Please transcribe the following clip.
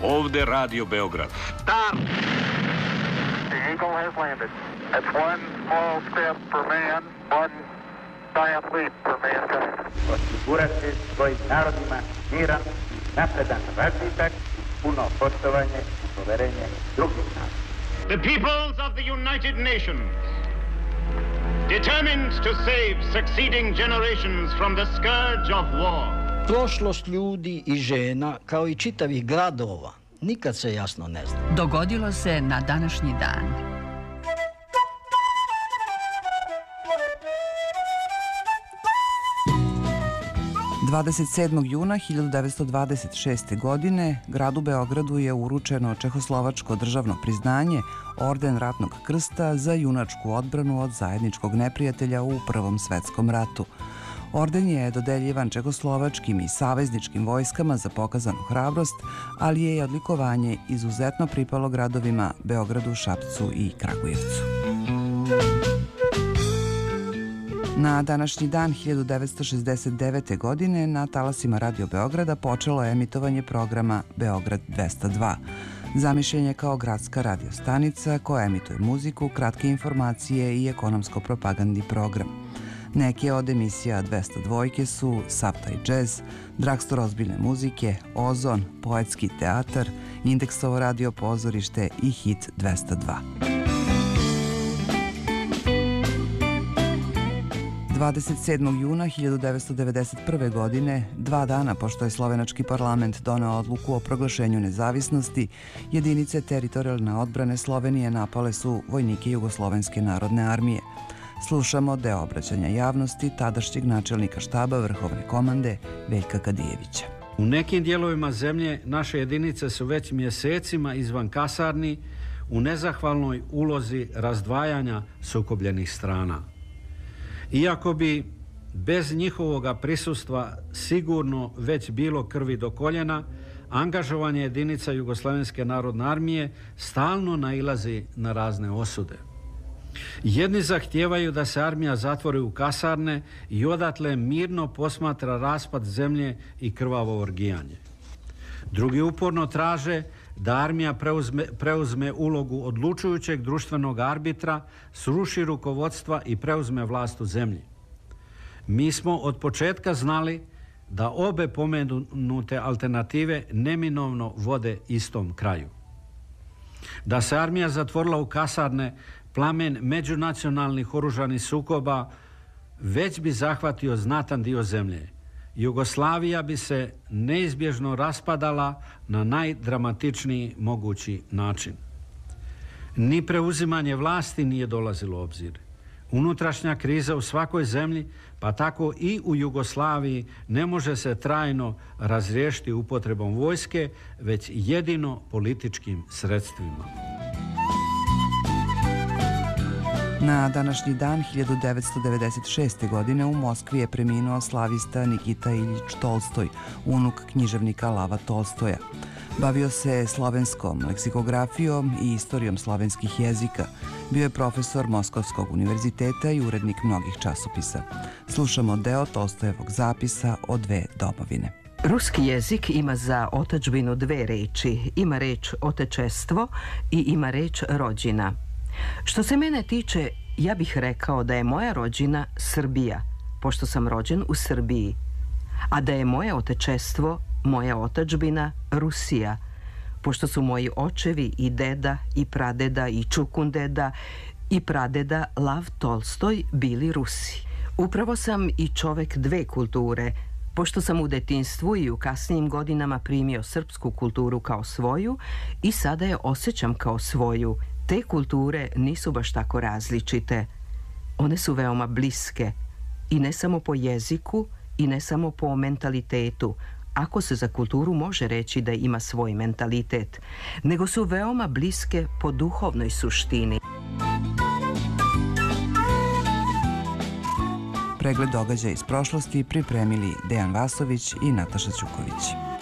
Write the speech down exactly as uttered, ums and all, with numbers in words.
Ovde Radio Beograd. Start! The Eagle has landed. That's one small step for man, one giant leap for mankind. Osigurati svojim narodima miran, napredan razvitak, puno poštovanje i poverenje drugih naroda. The peoples of the United Nations, determined to save succeeding generations from the scourge of war. Prošlost ljudi i žena, kao i čitavih gradova, nikad se jasno ne zna. Dogodilo se na današnji dan. dvadeset sedmog juna hiljadu devetsto dvadeset šeste. godine gradu Beogradu je uručeno čehoslovačko državno priznanje, orden ratnog krsta za junačku odbranu od zajedničkog neprijatelja u Prvom svetskom ratu. Orden je dodeljivan čehoslovačkim i savezničkim vojskama za pokazanu hrabrost, ali je i odlikovanje izuzetno pripalo gradovima Beogradu, Šapcu i Kragujevcu. Na današnji dan hiljadu devetsto šezdeset devete. godine na talasima Radio Beograda počelo je emitovanje programa Beograd dvesta dva. Zamišljen je kao gradska radio stanica koja emituje muziku, kratke informacije i ekonomsko-propagandni program. Neke od emisija dvesta dva su Sapta i džez, Dragstor ozbiljne muzike, Ozon, Poetski teatar, Indeksovo radio pozorište i Hit dvesta dva. dvadeset sedmog juna hiljadu devetsto devedeset prve. godine, dva dana pošto je slovenački parlament doneo odluku o proglašenju nezavisnosti, jedinice teritorijalne odbrane Slovenije napale su vojnike Jugoslovenske narodne armije. Slušamo deo obraćanja javnosti tadašnjeg načelnika štaba Vrhovne komande Veljka Kadijevića. U nekim dijelovima zemlje naše jedinice su već mjesecima izvan kasarni u nezahvalnoj ulozi razdvajanja sukobljenih strana. Iako bi bez njihovoga prisustva sigurno već bilo krvi do koljena, angažovanje jedinica Jugoslovenske narodne armije stalno nailazi na razne osude. Jedni zahtijevaju da se armija zatvori u kasarne i odatle mirno posmatra raspad zemlje i krvavo orgijanje. Drugi uporno traže da armija preuzme, preuzme ulogu odlučujućeg društvenog arbitra, sruši rukovodstva i preuzme vlast u zemlji. Mi smo od početka znali da obe pomenute alternative neminovno vode istom kraju. Da se armija zatvorila u kasarne, plamen međunacionalnih oružanih sukoba već bi zahvatio znatan dio zemlje. Jugoslavija bi se neizbježno raspadala na najdramatičniji mogući način. Ni preuzimanje vlasti nije dolazilo u obzir. Unutrašnja kriza u svakoj zemlji, pa tako i u Jugoslaviji, ne može se trajno razriješiti upotrebom vojske, već jedino političkim sredstvima. Na današnji dan hiljadu devetsto devedeset šeste. godine u Moskvi je preminuo slavista Nikita Iljič Tolstoj, unuk književnika Lava Tolstoja. Bavio se slovenskom leksikografijom i istorijom slovenskih jezika. Bio je profesor Moskovskog univerziteta i urednik mnogih časopisa. Slušamo deo Tolstojevog zapisa o dve domovine. Ruski jezik ima za otadžbinu dve reči. Ima reč otečestvo i ima reč rođina. Što se mene tiče, ja bih rekao da je moja rođina Srbija, pošto sam rođen u Srbiji, a da je moje otečestvo, moja otadžbina Rusija, pošto su moji očevi i deda i pradeda i čukundeda i pradeda Lav Tolstoj bili Rusi. Upravo sam i čovek dve kulture, pošto sam u detinjstvu i u kasnijim godinama primio srpsku kulturu kao svoju i sada je osjećam kao svoju. Te kulture nisu baš tako različite. One su veoma bliske i ne samo po jeziku i ne samo po mentalitetu, ako se za kulturu može reći da ima svoj mentalitet, nego su veoma bliske po duhovnoj suštini. Pregled događaja iz prošlosti pripremili Dejan Vasović i Nataša Ćuković.